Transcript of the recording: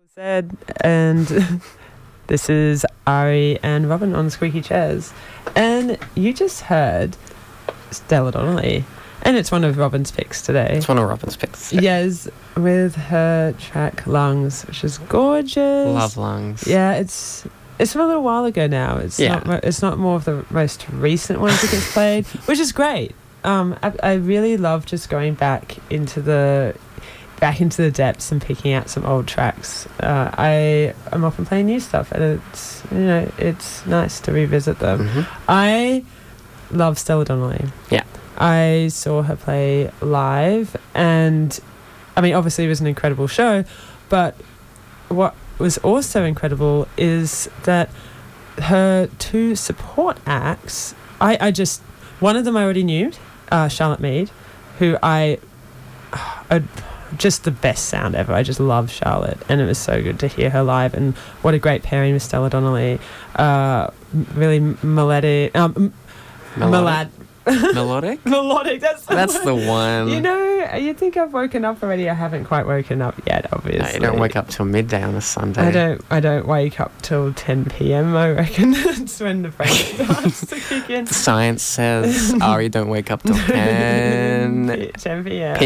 Said, and this is Ari and Robin on Squeaky Chairs. And you just heard Stella Donnelly, and it's one of Robin's picks today. It's one of Robin's picks. Yes, with her track Lungs, which is gorgeous. Love Lungs. Yeah, it's from a little while ago now. It's not more of the most recent ones that gets played, which is great. I really love just going back into the depths and picking out some old tracks. I'm often playing new stuff, and it's nice to revisit them. Mm-hmm. I love Stella Donnelly. Yeah. I saw her play live, and I mean, obviously it was an incredible show, but what was also incredible is that her two support acts, one of them I already knew, Charlotte Mead, who just the best sound ever. I just love Charlotte, and it was so good to hear her live, and what a great pairing with Stella Donnelly. Really melodic. Melodic? Melodic, that's the one. You think I've woken up already. I haven't quite woken up yet, obviously. No, you don't wake up till midday on a Sunday. I don't wake up till 10 p.m, I reckon. It's when the brain starts to kick in. Science says, Ari, don't wake up till 10 10 p.m.